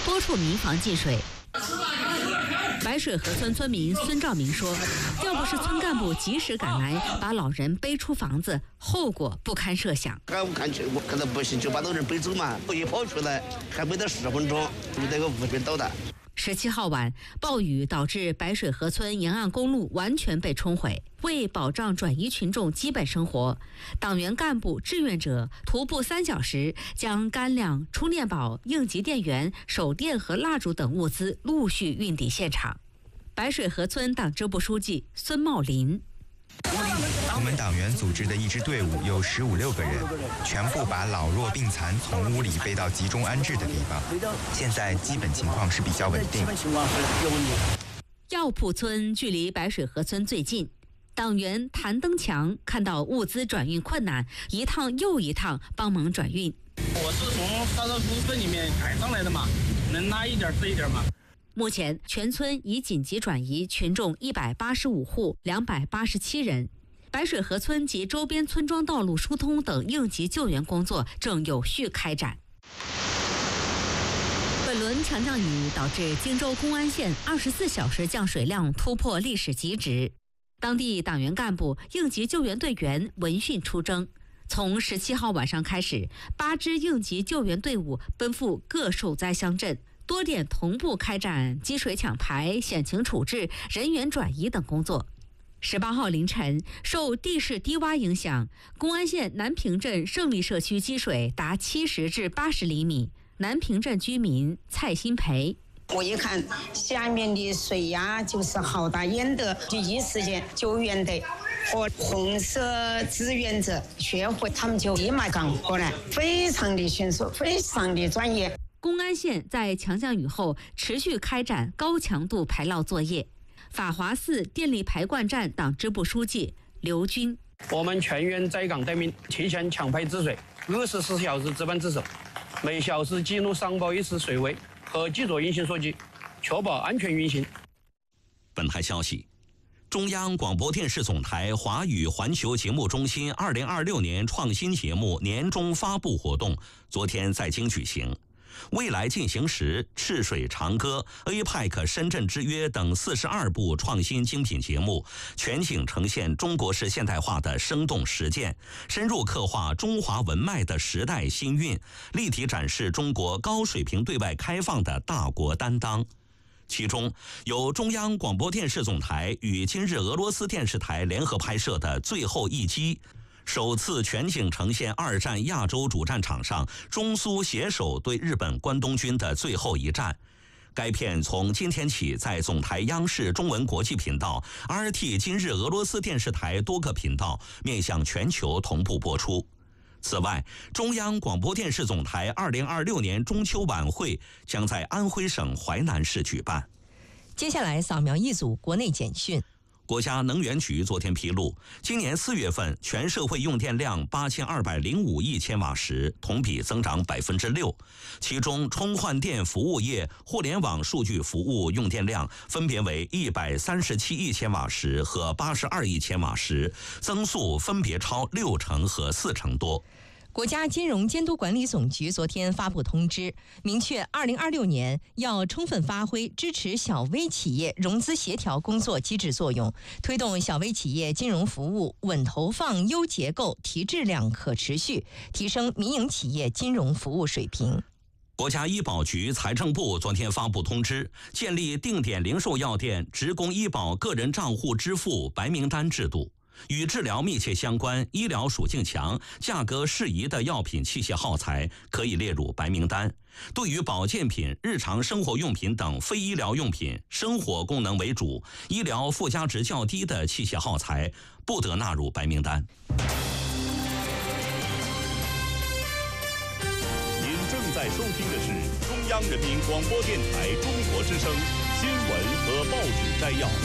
多处民房进水。白水河村村民孙兆明说：“要不是村干部及时赶来，把老人背出房子，后果不堪设想。 我看到不行，就把老人背走嘛。我一跑出来，还没到10分钟，遇到个无人导弹。 ”17号晚，暴雨导致白水河村沿岸公路完全被冲毁。为保障转移群众基本生活，党员干部、志愿者徒步3小时，将干粮、充电宝、应急电源、手电和蜡烛等物资陆续运抵现场。白水河村党支部书记孙茂林： 我们党员组织的一支队伍有15、16个人，全部把老弱病残从屋里背到集中安置的地方。现在基本情况是比较稳定。 药铺村距离白水河村最近，党员谭登强看到物资转运困难，一趟又一趟帮忙转运。 我是从沙洲公村里面赶上来的嘛，能拿一点是一点嘛。 目前，全村已紧急转移群众185户287人。白水河村及周边村庄道路疏通等应急救援工作正有序开展。本轮强降雨导致荆州公安县24小时降水量突破历史极值，当地党员干部、应急救援队员闻讯出征。从17号晚上开始，8支应急救援队伍奔赴各受灾乡镇，多点同步开展积水抢排、险情处置、人员转移等工作。18号凌晨，受地势低洼影响，公安县南平镇胜利社区积水达70至80厘米。南平镇居民蔡新培： 我一看下面的水压就是好大，淹得第一时间救援队和红色志愿者学会，他们就立马赶过来，非常的迅速，非常的专业。 公安县在强降雨后持续开展高强度排涝作业。法华寺电力排灌站党支部书记刘军： 我们全员在岗待命，提前抢排治水，24小时值班值守，每小时记录上报一次水位和记者运行数据，确保安全运行。 本台消息，中央广播电视总台华语环球节目中心2026年创新节目年终发布活动昨天在京举行。未来进行时、赤水长歌、APEC 深圳之约等42部创新精品节目，全景呈现中国式现代化的生动实践，深入刻画中华文脉的时代新韵，立体展示中国高水平对外开放的大国担当。其中，由中央广播电视总台与今日俄罗斯电视台联合拍摄的《最后一击》，首次全景呈现2战亚洲主战场上中苏携手对日本关东军的最后一战。该片从今天起在总台央视中文国际频道、RT 今日俄罗斯电视台多个频道面向全球同步播出。此外，中央广播电视总台2026年中秋晚会将在安徽省淮南市举办。 接下来扫描一组国内简讯。 国家能源局昨天披露，今年4月份全社会用电量8205亿千瓦时，同比增长6%。其中，充换电服务业、互联网数据服务用电量分别为137亿千瓦时和82亿千瓦时，增速分别超60%和40%多。 国家金融监督管理总局昨天发布通知，明确2026年要充分发挥支持小微企业融资协调工作机制作用，推动小微企业金融服务稳投放、优结构、提质量、可持续，提升民营企业金融服务水平。 国家医保局、财政部昨天发布通知，建立定点零售药店职工医保个人账户支付白名单制度。与治疗密切相关、医疗属性强、价格适宜的药品、器械耗材可以列入白名单。对于保健品、日常生活用品等非医疗用品、生活功能为主、医疗附加值较低的器械耗材，不得纳入白名单。 您正在收听的是中央人民广播电台中国之声新闻和报纸摘要。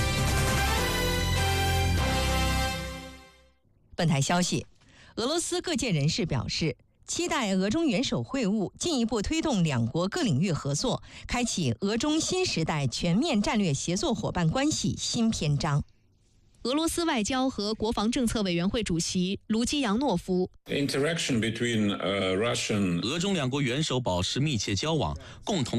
本台消息，俄罗斯各界人士表示，期待俄中元首会晤进一步推动两国各领域合作，开启俄中新时代全面战略协作伙伴关系新篇章。 俄罗斯外交和国防政策委员会主席卢基扬诺夫： 俄中两国元首保持密切交往，共同